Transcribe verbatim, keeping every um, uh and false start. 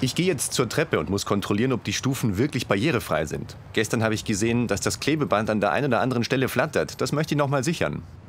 Ich gehe jetzt zur Treppe und muss kontrollieren, ob die Stufen wirklich barrierefrei sind. Gestern habe ich gesehen, dass das Klebeband an der einen oder anderen Stelle flattert. Das möchte ich noch mal sichern.